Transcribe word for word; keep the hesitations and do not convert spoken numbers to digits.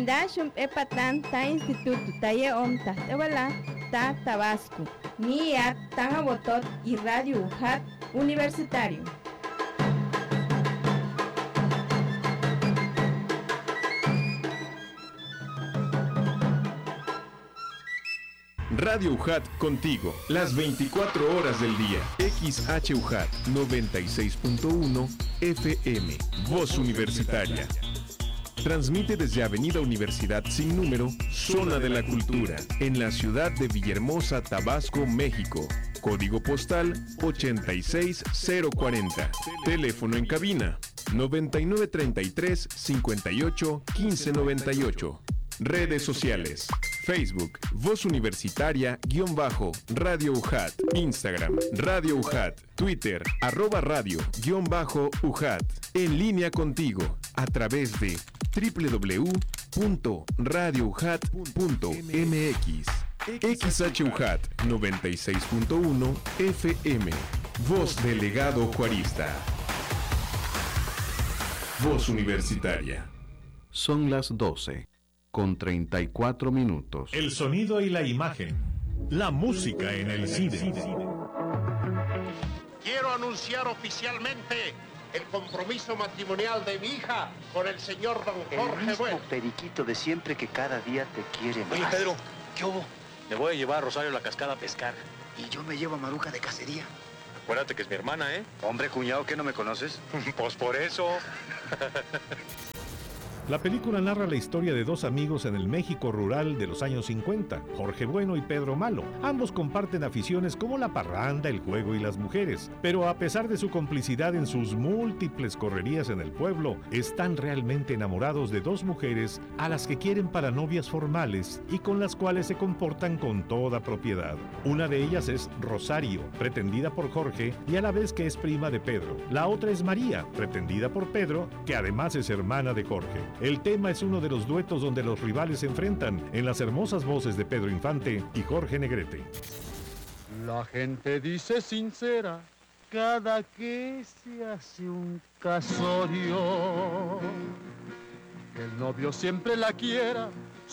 Inda shum epatan ta instituto taye om ta tewala ta Tabasco. Ni at tanga botot y radio Ujat Universitario. Radio Ujat contigo, las veinticuatro horas del día. X H Ujat noventa y seis punto uno F M, Voz Universitaria. Transmite desde Avenida Universidad sin número, Zona de la Cultura, en la ciudad de Villahermosa, Tabasco, México. Código postal ochenta y seis cero cuarenta. Teléfono en cabina noventa y nueve treinta y tres cincuenta y ocho quince noventa y ocho. Redes sociales: Facebook, Voz Universitaria, guión bajo, Radio Ujat, Instagram, Radio Ujat, Twitter, arroba radio, guión bajo, Ujat. En línea contigo, a través de doble u doble u doble u punto radio ujat punto m x. X H Ujat noventa y seis punto uno F M, Voz Delegado Juarista. Voz Universitaria. Son las doce. Con treinta y cuatro minutos. El sonido y la imagen. La música en el cine. Quiero anunciar oficialmente el compromiso matrimonial de mi hija con el señor don Jorge El mismo Bueno. periquito de siempre que cada día te quiere más. Oye, Pedro, ¿qué hubo? Me voy a llevar a Rosario a la cascada a pescar. Y yo me llevo a Maruja de cacería. Acuérdate que es mi hermana, ¿eh? Hombre, cuñado, ¿que no me conoces? Pues por eso. La película narra la historia de dos amigos en el México rural de los años cincuenta, Jorge Bueno y Pedro Malo. Ambos comparten aficiones como la parranda, el juego y las mujeres, pero a pesar de su complicidad en sus múltiples correrías en el pueblo, están realmente enamorados de dos mujeres a las que quieren para novias formales y con las cuales se comportan con toda propiedad. Una de ellas es Rosario, pretendida por Jorge y a la vez que es prima de Pedro. La otra es María, pretendida por Pedro, que además es hermana de Jorge. El tema es uno de los duetos donde los rivales se enfrentan en las hermosas voces de Pedro Infante y Jorge Negrete. La gente dice sincera cada que se hace un casorio, que el novio siempre la quiera